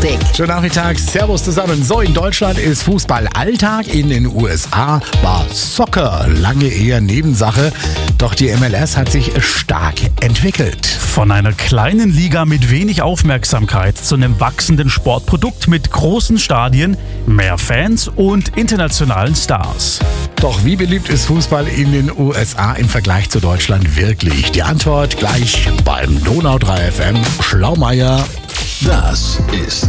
Überblick. Schönen Nachmittag, Servus zusammen. So, in Deutschland ist Fußball Alltag, in den USA war Soccer lange eher Nebensache. Doch die MLS hat sich stark entwickelt. Von einer kleinen Liga mit wenig Aufmerksamkeit zu einem wachsenden Sportprodukt mit großen Stadien, mehr Fans und internationalen Stars. Doch wie beliebt ist Fußball in den USA im Vergleich zu Deutschland wirklich? Die Antwort gleich beim Donau 3 FM Schlaumeier. Das ist